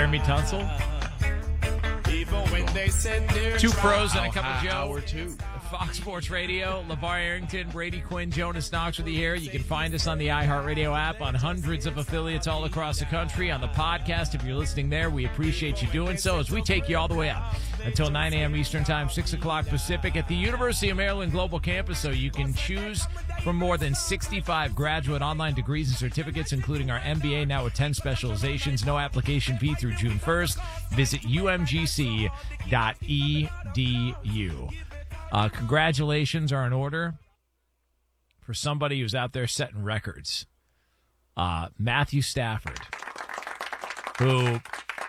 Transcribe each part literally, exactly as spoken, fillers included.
Jeremy Tunsil. Two pros and a cup of Joe. Hour two. Fox Sports Radio, LeVar Arrington, Brady Quinn, Jonas Knox with you here. You can find us on the iHeartRadio app, on hundreds of affiliates all across the country, on the podcast. If you're listening there, we appreciate you doing so as we take you all the way up until nine a.m. Eastern Time, six o'clock Pacific at the University of Maryland Global Campus. So you can choose from more than sixty-five graduate online degrees and certificates, including our M B A now with ten specializations. No application fee through June first. Visit u m g c dot e d u. Uh, congratulations are in order for somebody who's out there setting records. Uh, Matthew Stafford, who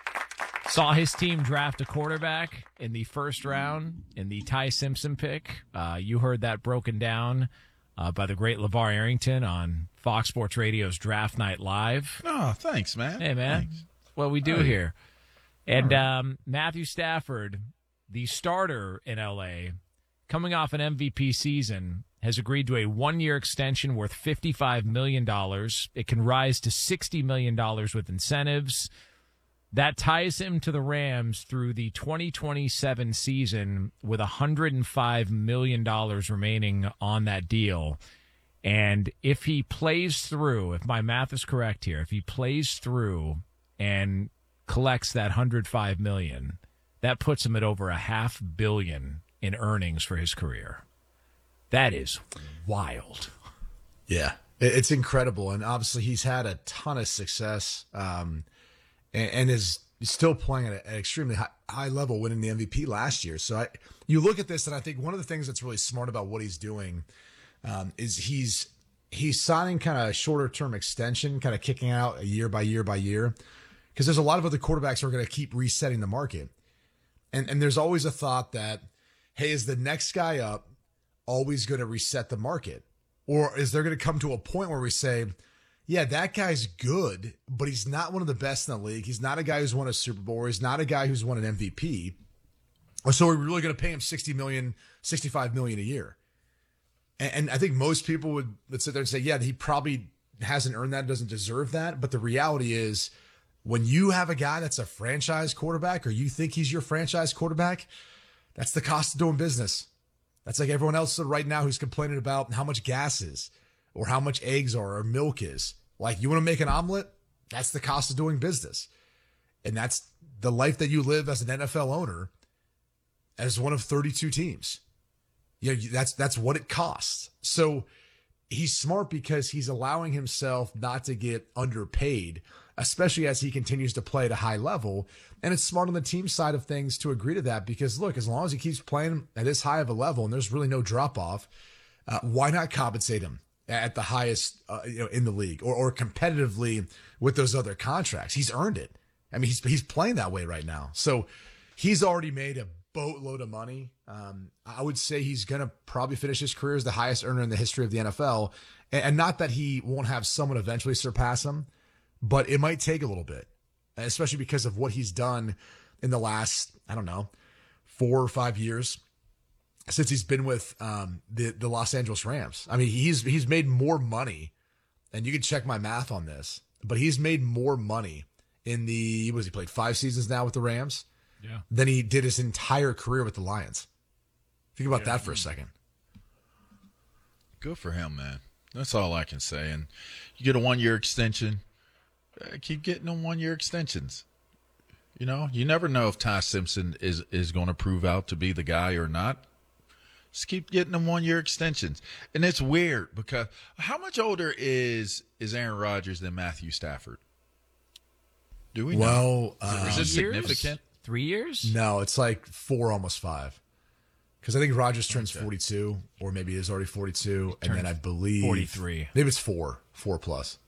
saw his team draft a quarterback in the first round in the Ty Simpson pick. Uh, you heard that broken down uh, by the great LeVar Arrington on Fox Sports Radio's Draft Night Live. Oh, thanks, man. Hey, man. Thanks. What we do Hey. here. And right. um, Matthew Stafford, the starter in L A, coming off an M V P season, has agreed to a one-year extension worth fifty-five million dollars. It can rise to sixty million dollars with incentives. That ties him to the Rams through the twenty twenty-seven season with one hundred five million dollars remaining on that deal. And if he plays through, if my math is correct here, if he plays through and collects that one hundred five million dollars, that puts him at over a half billion in earnings for his career. That is wild. Yeah, it- it's incredible. And obviously he's had a ton of success um, and, and is still playing at an extremely high, high level, winning the M V P last year. So I, you look at this, and I think one of the things that's really smart about what he's doing um, is he's he's signing kind of a shorter term extension, kind of kicking out a year by year by year, because there's a lot of other quarterbacks who are going to keep resetting the market. And and there's always a thought that, hey, is the next guy up always going to reset the market? Or is there going to come to a point where we say, yeah, that guy's good, but he's not one of the best in the league. He's not a guy who's won a Super Bowl. Or he's not a guy who's won an M V P. Or so we're really going to pay him sixty million dollars, sixty-five million dollars a year. And, and I think most people would, would sit there and say, yeah, he probably hasn't earned that, doesn't deserve that. But the reality is, when you have a guy that's a franchise quarterback, or you think he's your franchise quarterback, that's the cost of doing business. That's like everyone else right now who's complaining about how much gas is, or how much eggs are, or milk is. Like, you want to make an omelet? That's the cost of doing business. And that's the life that you live as an N F L owner, as one of thirty-two teams. You know, that's, that's what it costs. So he's smart because he's allowing himself not to get underpaid, especially as he continues to play at a high level. And it's smart on the team side of things to agree to that, because look, as long as he keeps playing at this high of a level and there's really no drop off, uh, why not compensate him at the highest, uh, you know, in the league, or, or competitively with those other contracts? He's earned it. I mean, he's, he's playing that way right now. So he's already made a boatload of money. Um, I would say he's going to probably finish his career as the highest earner in the history of the N F L. And, and not that he won't have someone eventually surpass him, but it might take a little bit, especially because of what he's done in the last, I don't know, four or five years since he's been with um, the, the Los Angeles Rams. I mean, he's he's made more money, and you can check my math on this, but he's made more money in the, what has he played, five seasons now with the Rams? Yeah. Than he did his entire career with the Lions. Think about yeah. that for a second. Good for him, man. That's all I can say. And you get a one-year extension. Uh, keep getting them one-year extensions. You know, you never know if Ty Simpson is, is going to prove out to be the guy or not. Just keep getting them one-year extensions. And it's weird because how much older is is Aaron Rodgers than Matthew Stafford? Do we know? Well, uh, is this years? significant? Three years? No, it's like four, almost five. Because I think Rodgers turns Okay. forty-two, or maybe he's already forty-two, and Turns then I believe forty-three. Maybe it's four, four plus.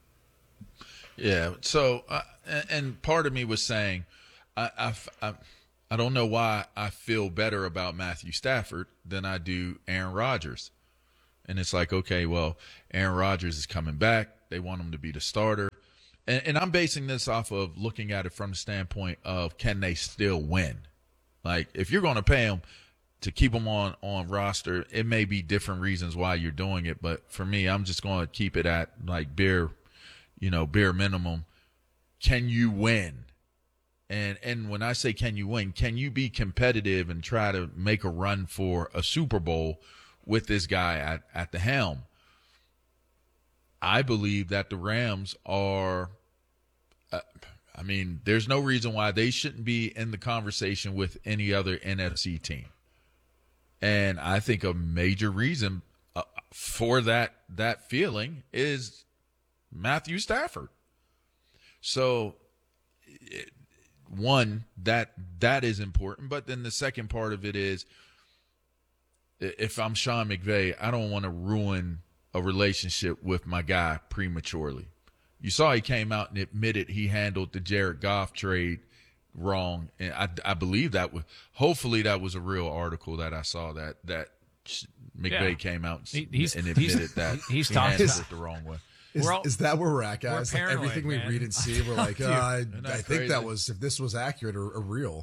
Yeah. So, uh, and, and part of me was saying, I, I, I, I don't know why I feel better about Matthew Stafford than I do Aaron Rodgers. And it's like, okay, well, Aaron Rodgers is coming back. They want him to be the starter. And, and I'm basing this off of looking at it from the standpoint of, can they still win? Like, if you're going to pay them to keep them on, on roster, it may be different reasons why you're doing it. But for me, I'm just going to keep it at like bare, you know, bare minimum. Can you win? And and when I say can you win, can you be competitive and try to make a run for a Super Bowl with this guy at, at the helm? I believe that the Rams are uh, I mean, there's no reason why they shouldn't be in the conversation with any other N F C team. And I think a major reason uh, for that that feeling is Matthew Stafford. So it, one, that that is important, but then the second part of it is, if I'm Sean McVay, I don't want to ruin a relationship with my guy prematurely. You saw he came out and admitted he handled the Jared Goff trade wrong, and I, I believe that was, hopefully that was a real article that I saw, that that McVay Yeah. came out and, He- he's- and admitted he's- that he's he talking handled about- it the wrong way. Is, We're all- is that where we're at, guys? we're Like paranoid, everything we man. read and see, we're like, uh, I, Isn't that I think crazy? that was, if this was accurate or, or real.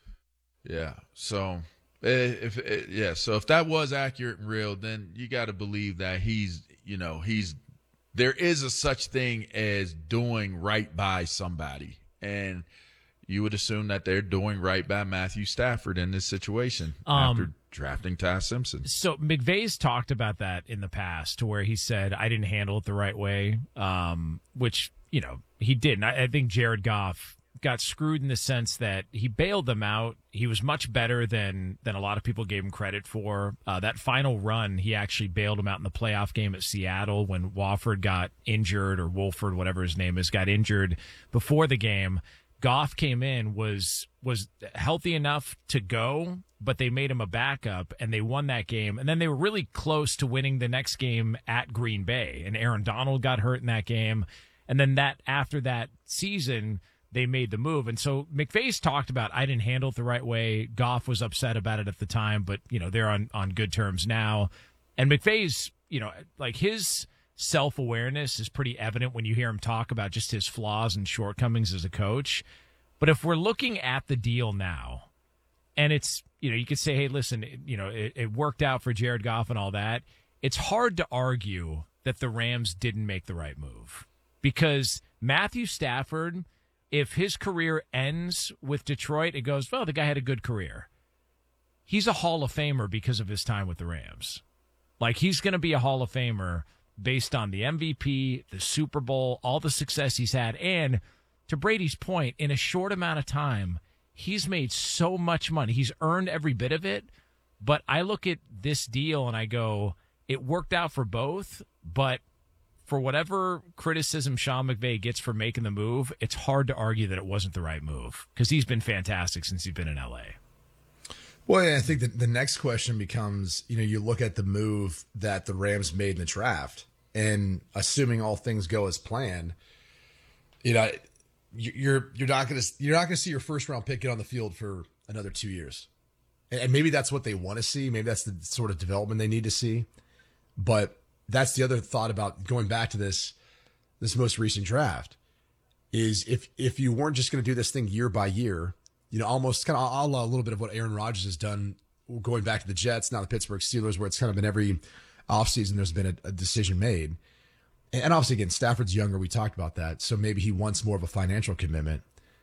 Yeah. So if, if yeah, so if that was accurate and real, then you got to believe that he's, you know, he's there is a such thing as doing right by somebody, and you would assume that they're doing right by Matthew Stafford in this situation Um, after drafting Ty Simpson. So McVay's talked about that in the past, to where he said, I didn't handle it the right way, um, which, you know, he didn't. I, I think Jared Goff got screwed in the sense that he bailed them out. He was much better than than a lot of people gave him credit for. Uh, that final run, he actually bailed him out in the playoff game at Seattle when Wofford got injured, or Wolford, whatever his name is, got injured before the game. Goff came in, was was healthy enough to go, but they made him a backup, and they won that game. And then they were really close to winning the next game at Green Bay, and Aaron Donald got hurt in that game. And then that after that season, they made the move. And so McVay's talked about, I didn't handle it the right way. Goff was upset about it at the time, but, you know, they're on, on good terms now. And McVay's, you know, like his self-awareness is pretty evident when you hear him talk about just his flaws and shortcomings as a coach. But if we're looking at the deal now, and it's, you know, you could say, hey, listen, it, you know, it, it worked out for Jared Goff and all that. It's hard to argue that the Rams didn't make the right move, because Matthew Stafford, if his career ends with Detroit, it goes, well, the guy had a good career. He's a Hall of Famer because of his time with the Rams. Like, he's going to be a Hall of Famer based on the M V P, the Super Bowl, all the success he's had. And to Brady's point, in a short amount of time, he's made so much money. He's earned every bit of it. But I look at this deal and I go, it worked out for both, but for whatever criticism Sean McVay gets for making the move, it's hard to argue that it wasn't the right move, because he's been fantastic since he's been in L A. Well, yeah, I think that the next question becomes, you know, you look at the move that the Rams made in the draft, and assuming all things go as planned, you know, you're you're not gonna you're not gonna see your first round pick get on the field for another two years, and maybe that's what they want to see. Maybe that's the sort of development they need to see, but that's the other thought about going back to this this most recent draft is if if you weren't just going to do this thing year by year, you know, almost kind of a la a little bit of what Aaron Rodgers has done going back to the Jets, now the Pittsburgh Steelers, where it's kind of been every offseason there's been a, a decision made. And obviously, again, Stafford's younger. We talked about that. So maybe he wants more of a financial commitment.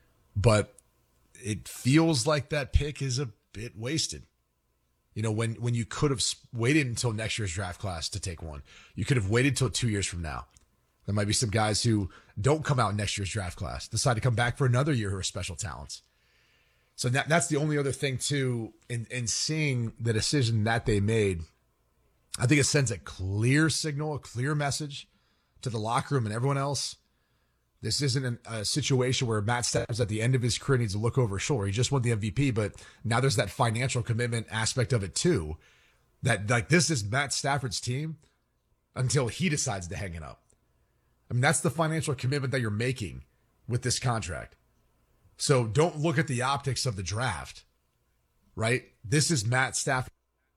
But it feels like that pick is a bit wasted. You know, when, when you could have waited until next year's draft class to take one, you could have waited till two years from now. There might be some guys who don't come out in next year's draft class, decide to come back for another year who are special talents. So that, that's the only other thing, too, in, in seeing the decision that they made. I think it sends a clear signal, a clear message to the locker room and everyone else. This isn't an, a situation where Matt Stafford's at the end of his career needs to look over his shoulder. He just won the M V P, but now there's that financial commitment aspect of it too. That like this is Matt Stafford's team until he decides to hang it up. I mean, that's the financial commitment that you're making with this contract. So don't look at the optics of the draft, right? This is Matt Stafford.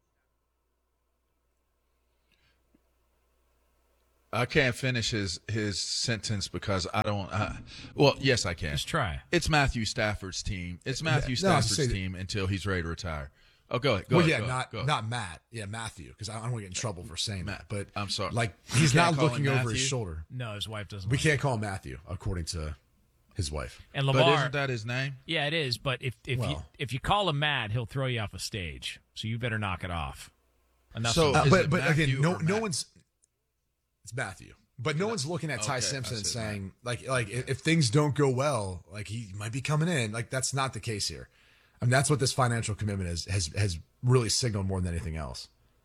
I can't finish his, his sentence because I don't. I, well, yes, I can. Just try. It's Matthew Stafford's team. It's Matthew No, I was Stafford's saying- team until he's ready to retire. Oh, go ahead. Go well, ahead, yeah, go ahead, not go ahead. not Matt. Yeah, Matthew, because I don't want to get in trouble for saying that. But I'm sorry. Like You he's can't not call him looking over his Matthew? shoulder. No, his wife doesn't. We like can't call him Matthew, according to his wife. And But LeVar, isn't that his name? yeah, it is. But if if you Well. if you call him Matt, he'll throw you off a stage. So you better knock it off. Enough. So- of Uh, Is but it but Matthew again, no or no Matt? one's. It's Matthew, but no one's looking at Ty Okay, Simpson I and said saying like like if, if things don't go well, like he might be coming in. Like that's not the case here. I mean, that's what this financial commitment is, has has really signaled more than anything else.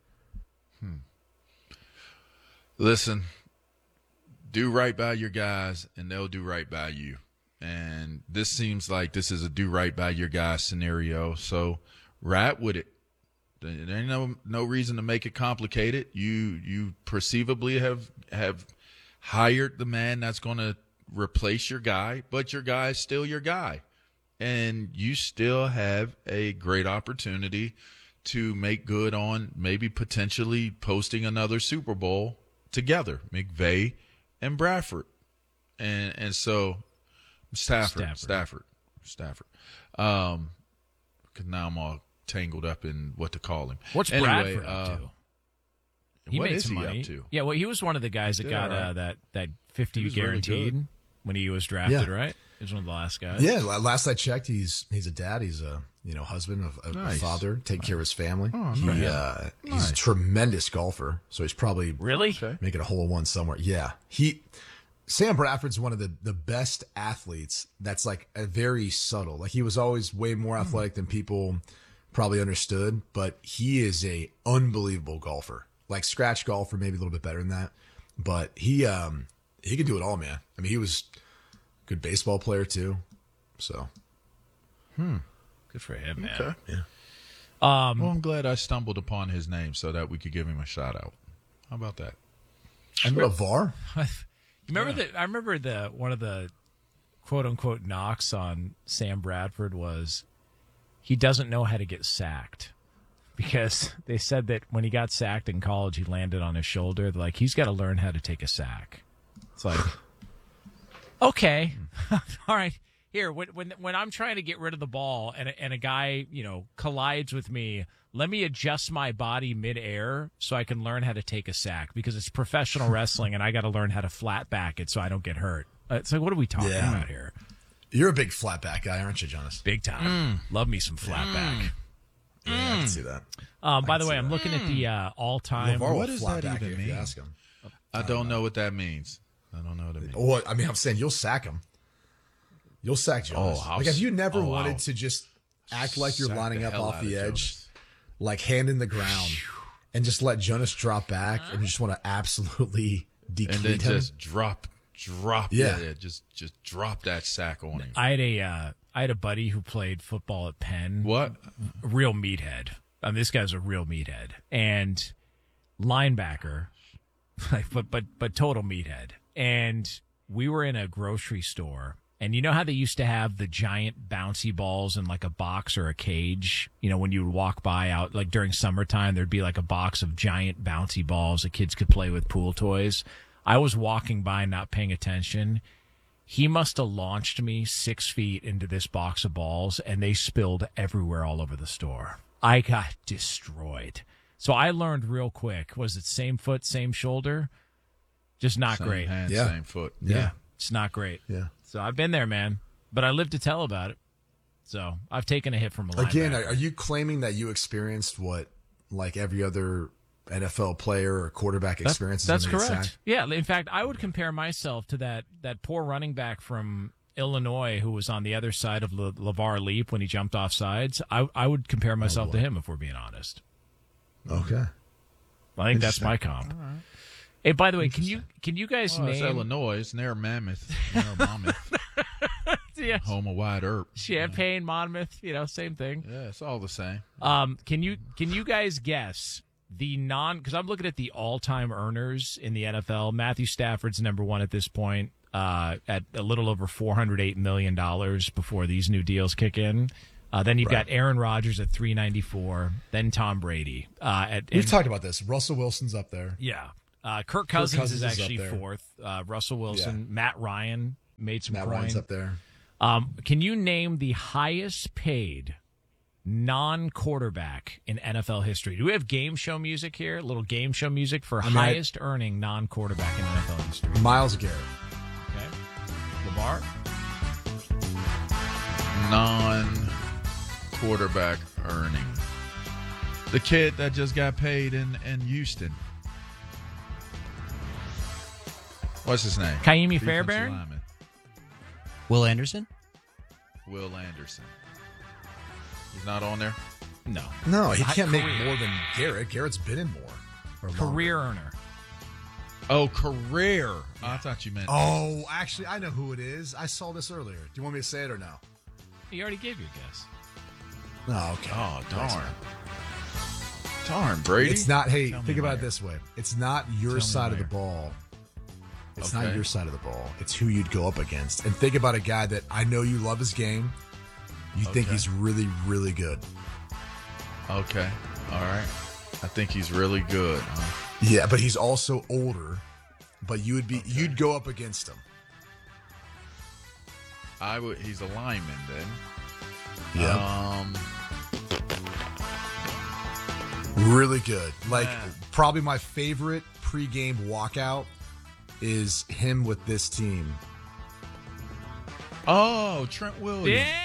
Listen, do right by your guys, and they'll do right by you. And this seems like this is a do right by your guys scenario. So, right with it. There ain't no no reason to make it complicated. You you perceivably have have hired the man that's going to replace your guy, but your guy is still your guy, and you still have a great opportunity to make good on maybe potentially posting another Super Bowl together, McVay and Bradford, and and so Stafford, Stafford. Stafford, Stafford. Um, 'cause now I'm all tangled up in what to call him. What's Anyway, Bradford up uh, to? He what made is some he money. up to? Yeah, well, he was one of the guys that Did got all right. uh, that that fifty He was really guaranteed good. when he was drafted. Yeah. Right? He was one of the last guys. Yeah, la- last I checked, he's he's a dad. He's a you know husband, a, a Nice. father, taking care of his family. Oh, he okay. uh, he's Nice. a tremendous golfer, so he's probably Really? Okay. making a hole in one somewhere. Yeah, he Sam Bradford's one of the the best athletes. That's like a very subtle. Like he was always way more athletic than people probably understood, but he is a unbelievable golfer. Like scratch golfer, maybe a little bit better than that, but he um he can do it all, man. I mean, he was a good baseball player too. So Good for him, man. Okay. yeah. Um, Well, I'm glad I stumbled upon his name so that we could give him a shout out. How about that? And LeVar? You remember the? I remember the one of the quote unquote knocks on Sam Bradford was he doesn't know how to get sacked, because they said that when he got sacked in college, he landed on his shoulder. They're like, he's got to learn how to take a sack. It's like, okay, all right. Here, when, when when I'm trying to get rid of the ball and a, and a guy, you know, collides with me, let me adjust my body midair so I can learn how to take a sack, because it's professional wrestling and I got to learn how to flat back it so I don't get hurt. Uh, It's like, what are we talking Yeah. about here? You're a big flat back guy, aren't you, Jonas? Big time. Love me some flat back. Yeah, I can see that. Um, by can the way, see I'm that. looking at the uh, all-time. LeVar will what does flat that back even you if you mean? ask him. I don't know what that means. I don't know what it means. Well, I mean, I'm saying you'll sack him. You'll sack Jonas. Oh, I'll like, have you never s- oh, wanted I'll to just act like you're Sack lining the up hell off out the of edge, Jonas. like hand in the ground, and just let Jonas drop back, and you just want to absolutely And then decleat him? just drop, drop, Yeah. yeah, just just drop that sack on him. I had a uh, I had a buddy who played football at Penn. What? A real meathead. I mean, this guy's a real meathead and linebacker, like, but but but total meathead. And we were in a grocery store, and you know how they used to have the giant bouncy balls in like a box or a cage. You know, when you would walk by out like during summertime, there'd be like a box of giant bouncy balls that kids could play with, pool toys. I was walking by, not paying attention. He must have launched me six feet into this box of balls, and they spilled everywhere all over the store. I got destroyed. So I learned real quick. Was it same foot, same shoulder? Just not Same great. hand, Yeah. same foot. Yeah. It's not great. Yeah. So I've been there, man. But I live to tell about it. So I've taken a hit from a Again, linebacker. are are you claiming that you experienced what like every other N F L player or quarterback That's- experiences? That's when they get correct. sacked? Yeah, in fact, I would compare myself to that that poor running back from Illinois who was on the other side of Le- LeVar Leap when he jumped off sides. I I would compare myself to him, if we're being honest. Okay. I think that's my comp. Hey, by the way, can you can you guys Well, it's name Illinois. It's near Mammoth. Near Monmouth. yeah, Home of Wide Earp. Champaign, Monmouth, you know, same thing. Yeah, it's all the same. Um, can you can you guys guess the non? Because I'm looking at the all-time earners in the N F L. Matthew Stafford's number one at this point, uh, at a little over four hundred eight million dollars before these new deals kick in. Uh, then you've got Aaron Rodgers at three ninety-four. Then Tom Brady uh, at We've and- talked about this. Russell Wilson's up there. yeah. Uh, Kirk Cousins, Cousins is is up actually there. fourth. Uh, Russell Wilson, Matt Ryan made some Matt coin. Ryan's up there. Um, can you name the highest paid non-quarterback in N F L history? Do we have game show music here? A little game show music for mean, I- highest earning non-quarterback in N F L history. Miles Garrett. Okay. LeVar? non-quarterback earning. The kid that just got paid in, in Houston. What's his name? Kaimi Defensive Fairbairn? lineman. Will Anderson? Will Anderson. He's not on there? No. No, he Not can't make career. more than Garrett. Garrett's been in more. or longer. Career earner. Oh, career. Oh, I thought you meant. Oh, actually, I know who it is. I saw this earlier. Do you want me to say it or no? You already gave your guess. No, okay. Oh, Thanks, darn. man. Darn, Brady. It's not, hey, Tell me think about where. it this way. It's not your Tell me side of the where. ball. It's Okay. not your side of the ball. It's who you'd go up against. And think about a guy that I know you love his game. You think Okay. he's really, really good. Okay. All right. I think he's really good. Huh? Yeah, but he's also older. But you would be you'd go up against him. I would. He's a lineman then. Yeah. Um. Really good. Like Man. probably my favorite pregame walkout is him with this team. Oh, Trent Williams. Yeah.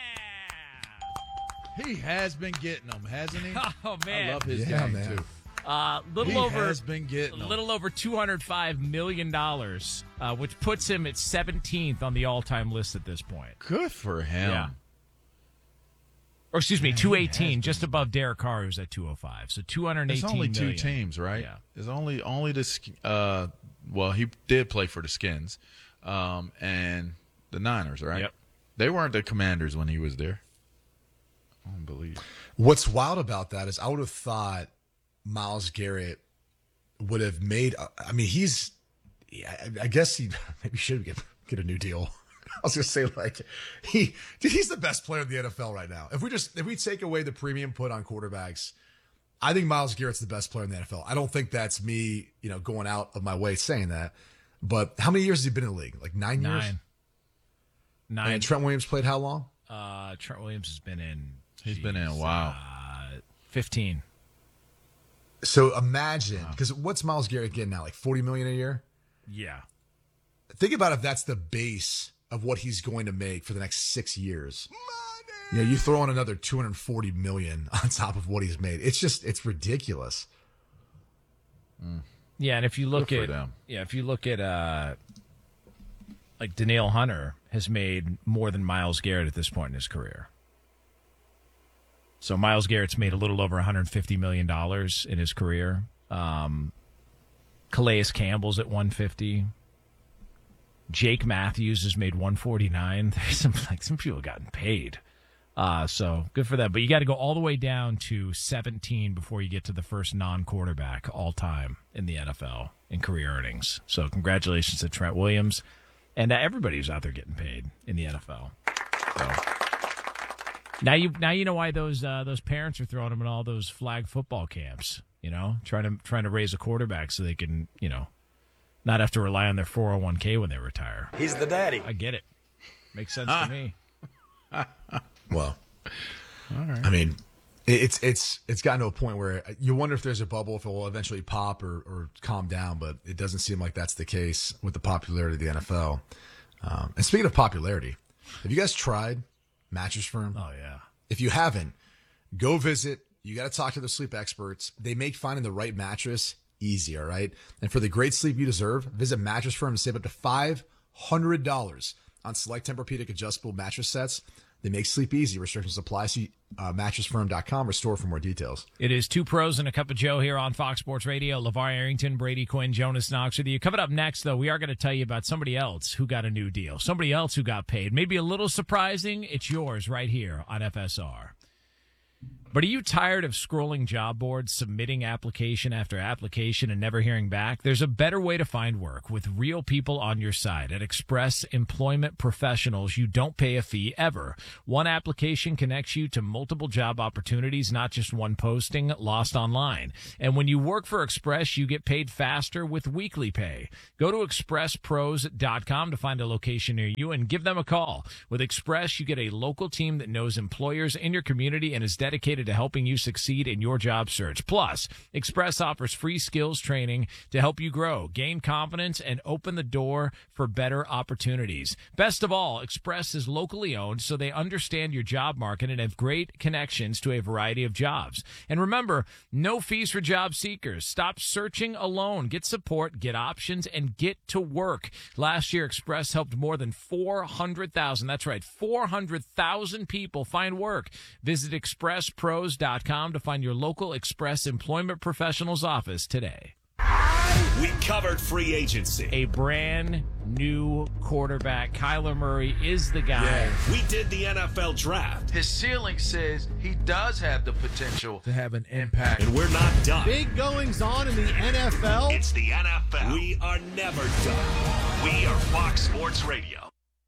He has been getting them, hasn't he? Oh man. I love his Yeah, game man. too. Uh, little He over has been a getting them. little over two hundred five million dollars, uh, which puts him at seventeenth on the all-time list at this point. Good for him. Yeah. Or excuse me, Man, he two has eighteen, been- just above Derek Carr, who's at two oh five. So two hundred eighteen It's only two million. teams, right? Yeah. It's only only the Sk- uh well, he did play for the Skins, um, and the Niners, right? Yep. They weren't the Commanders when he was there. I don't believe. What's wild about that is I would have thought Myles Garrett would have made. I mean, he's. Yeah, I- I guess he maybe should get get a new deal. I was gonna say like he dude, he's the best player in the N F L right now. If we just if we take away the premium put on quarterbacks, I think Myles Garrett's the best player in the N F L. I don't think that's me, you know, going out of my way saying that. But how many years has he been in the league? Like nine, years. Nine. Nine. And Trent Williams played how long? Uh, Trent Williams has been in. He's been in a geez, while. Uh, Fifteen. So imagine because what's Myles Garrett getting now? Like forty million a year. Yeah. Think about if that's the base of what he's going to make for the next six years. You know, you throw in another two hundred forty million on top of what he's made. It's just, it's ridiculous. Yeah, and if you look Good for at them. yeah, if you look at uh, like Danielle Hunter has made more than Myles Garrett at this point in his career. So Myles Garrett's made a little over one hundred fifty million dollars in his career. Um, Calais Campbell's at one hundred fifty. Jake Matthews has made one hundred forty-nine. There's some like some people have gotten paid. Uh, so good for them. But you got to go all the way down to seventeen before you get to the first non-quarterback all time in the N F L in career earnings. So congratulations to Trent Williams and uh, everybody who's out there getting paid in the N F L. So now you now you know why those uh, those parents are throwing them in all those flag football camps. You know, trying to trying to raise a quarterback so they can you know not have to rely on their four oh one k when they retire. He's the daddy. I get it. Makes sense to me. Well, I mean, it- it's it's it's gotten to a point where you wonder if there's a bubble, if it will eventually pop or, or calm down, but it doesn't seem like that's the case with the popularity of the N F L. Um, and speaking of popularity, have you guys tried Mattress Firm? Oh yeah. If you haven't, go visit. You got to talk to the sleep experts. They make finding the right mattress easy, all right? And for the great sleep you deserve, visit Mattress Firm and save up to five hundred dollars on select Tempur-Pedic adjustable mattress sets. They make sleep easy. Restrictions apply. See uh, mattress firm dot com or store for more details. It is Two Pros and a Cup of Joe here on Fox Sports Radio. LeVar Arrington, Brady Quinn, Jonas Knox with you. Coming up next, though, we are going to tell you about somebody else who got a new deal. Somebody else who got paid. Maybe a little surprising. It's yours right here on F S R. But are you tired of scrolling job boards, submitting application after application, and never hearing back? There's a better way to find work with real people on your side. At Express Employment Professionals, you don't pay a fee ever. One application connects you to multiple job opportunities, not just one posting lost online. And when you work for Express, you get paid faster with weekly pay. Go to express pros dot com to find a location near you and give them a call. With Express, you get a local team that knows employers in your community and is dedicated committed to helping you succeed in your job search. Plus, Express offers free skills training to help you grow, gain confidence, and open the door for better opportunities. Best of all, Express is locally owned, so they understand your job market and have great connections to a variety of jobs. And remember, no fees for job seekers. Stop searching alone. Get support, get options, and get to work. Last year, Express helped more than four hundred thousand, that's right, four hundred thousand people find work. Visit express pros dot com to find your local Express employment professional's office today. We covered free agency. A brand new quarterback. Kyler Murray is the guy. Yeah. We did the N F L draft. His ceiling says he does have the potential to have an impact. And we're not done. Big goings on in the N F L. It's the N F L. We are never done. We are Fox Sports Radio.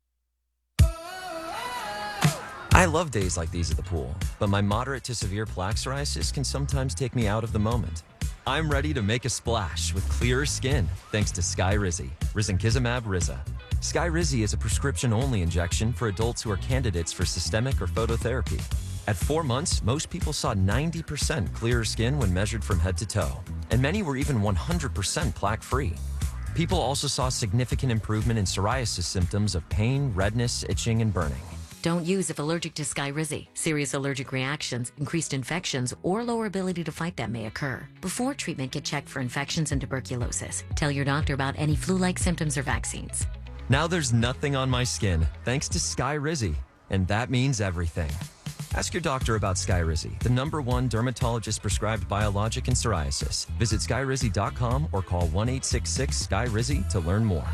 I love days like these at the pool, but my moderate to severe plaque psoriasis can sometimes take me out of the moment. I'm ready to make a splash with clearer skin thanks to Skyrizi, risankizumab Riza. Skyrizi is a prescription-only injection for adults who are candidates for systemic or phototherapy. At four months, most people saw ninety percent clearer skin when measured from head to toe, and many were even one hundred percent plaque-free. People also saw significant improvement in psoriasis symptoms of pain, redness, itching, and burning. Don't use if allergic to Skyrizi. Serious allergic reactions, increased infections, or lower ability to fight them may occur. Before treatment, get checked for infections and tuberculosis. Tell your doctor about any flu-like symptoms or vaccines. Now there's nothing on my skin thanks to Skyrizi, and that means everything. Ask your doctor about Skyrizi, the number one dermatologist-prescribed biologic in psoriasis. Visit skyrizi dot com or call one eight six six Sky Rizi to learn more.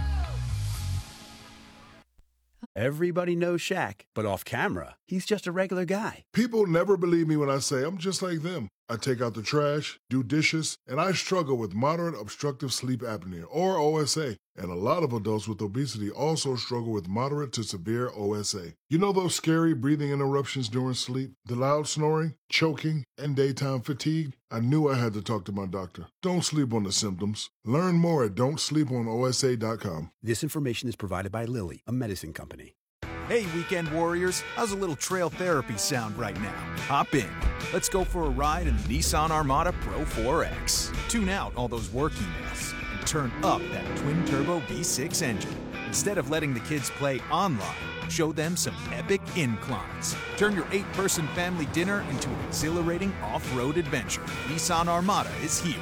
Everybody knows Shaq, but off camera, he's just a regular guy. People never believe me when I say I'm just like them. I take out the trash, do dishes, and I struggle with moderate obstructive sleep apnea, or O S A. And a lot of adults with obesity also struggle with moderate to severe O S A. You know those scary breathing interruptions during sleep, the loud snoring, choking, and daytime fatigue? I knew I had to talk to my doctor. Don't sleep on the symptoms. Learn more at don't sleep on O S A dot com. This information is provided by Lilly, a medicine company. Hey, weekend warriors, how's a little trail therapy sound right now? Hop in. Let's go for a ride in the Nissan Armada Pro four X. Tune out all those work emails and turn up that twin-turbo V six engine. Instead of letting the kids play online, show them some epic inclines. Turn your eight-person family dinner into an exhilarating off-road adventure. Nissan Armada is here.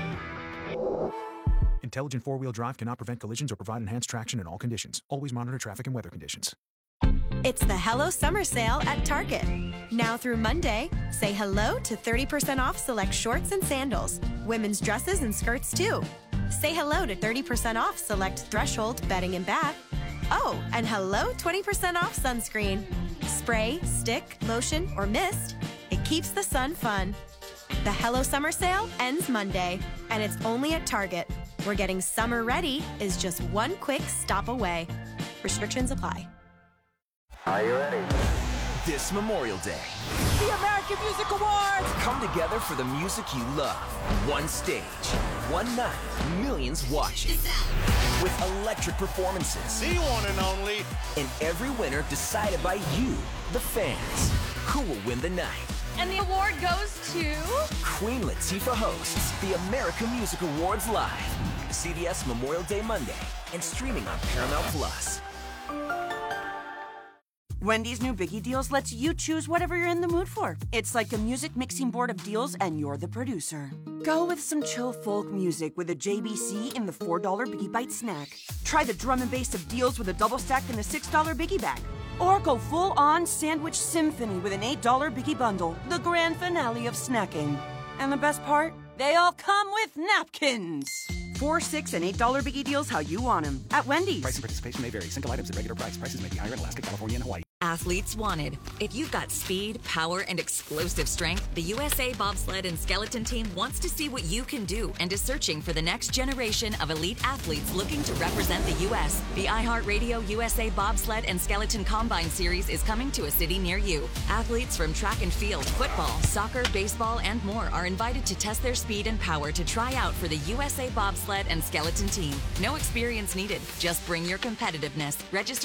Intelligent four-wheel drive cannot prevent collisions or provide enhanced traction in all conditions. Always monitor traffic and weather conditions. It's the Hello Summer Sale at Target. Now through Monday, say hello to thirty percent off select shorts and sandals, women's dresses and skirts too. Say hello to thirty percent off select Threshold bedding and bath. Oh, and hello twenty percent off sunscreen. Spray, stick, lotion, or mist. It keeps the sun fun. The Hello Summer Sale ends Monday, and it's only at Target, where getting summer ready is just one quick stop away. Restrictions apply. Are you ready? This Memorial Day, the American Music Awards come together for the music you love. One stage, one night, millions watching. With electric performances. The one and only. And every winner decided by you, the fans. Who will win the night? And the award goes to... Queen Latifah hosts the American Music Awards live. C B S Memorial Day Monday and streaming on Paramount Plus. Wendy's new Biggie Deals lets you choose whatever you're in the mood for. It's like a music mixing board of deals, and you're the producer. Go with some chill folk music with a J B C in the four dollar Biggie Bite snack. Try the drum and bass of deals with a double stack in the six dollar Biggie Bag. Or go full-on sandwich symphony with an eight dollar Biggie Bundle, the grand finale of snacking. And the best part? They all come with napkins. Four, six, and eight dollar Biggie Deals how you want them at Wendy's. Price and participation may vary. Single items at regular price. Prices may be higher in Alaska, California, and Hawaii. Athletes wanted. If you've got speed, power, and explosive strength, the U S A Bobsled and Skeleton Team wants to see what you can do and is searching for the next generation of elite athletes looking to represent the U S The iHeartRadio U S A Bobsled and Skeleton Combine Series is coming to a city near you. Athletes from track and field, football, soccer, baseball, and more are invited to test their speed and power to try out for the U S A Bobsled and Skeleton Team. No experience needed. Just bring your competitiveness. Register